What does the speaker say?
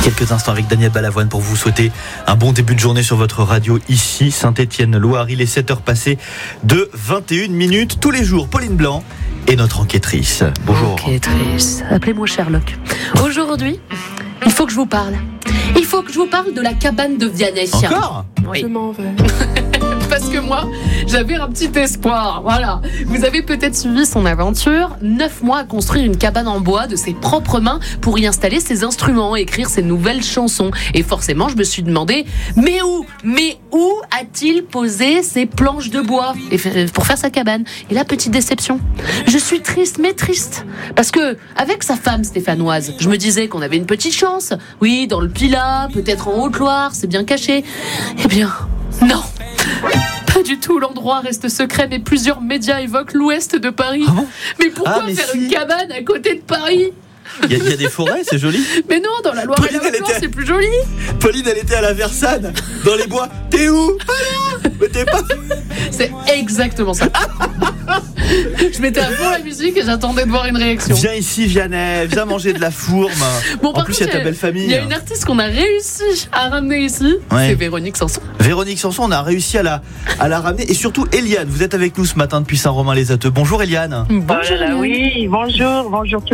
Quelques instants avec Daniel Balavoine pour vous souhaiter un bon début de journée sur votre radio ici, Saint-Étienne-Loire. Il est 7h passées de 21 minutes. Tous les jours, Pauline Blanc est notre enquêtrice. Bonjour. Enquêtrice, appelez-moi Sherlock. Aujourd'hui, il faut que je vous parle. Il faut que je vous parle de la cabane de Vianney. Encore ? Oui. Je m'en vais. Parce que moi, j'avais un petit espoir. Voilà. Vous avez peut-être suivi son aventure. 9 mois à construire une cabane en bois de ses propres mains pour y installer ses instruments, écrire ses nouvelles chansons. Et forcément, je me suis demandé, mais où a-t-il posé ses planches de bois pour faire sa cabane? Et là, petite déception. Je suis triste, mais triste. Parce que, avec sa femme stéphanoise, je me disais qu'on avait une petite chance. Oui, dans le Pilat, peut-être en Haute-Loire, c'est bien caché. Eh bien, non. Pas du tout, l'endroit reste secret, mais plusieurs médias évoquent l'ouest de Paris. Ah bon ? Mais pourquoi faire une cabane à côté de Paris ? Il y a des forêts, c'est joli. Mais non, dans la Loire et la Haute-Loire, c'est plus joli. Pauline, elle était à la Versanne, dans les bois. T'es où ? Pas là. Mais t'es pas... C'est exactement ça. Je mettais à fond la musique et j'attendais de voir une réaction. Viens ici, Vianney, viens manger de la fourme. Bon, en plus, il y a ta belle famille. Il y a une artiste qu'on a réussi à ramener ici, Ouais. c'est Véronique Sanson. Véronique Sanson, on a réussi à la ramener. Et surtout, Eliane, vous êtes avec nous ce matin depuis Saint-Romain-les-Atteux. Bonjour Eliane. Bonjour. Oh là là, oui, bonjour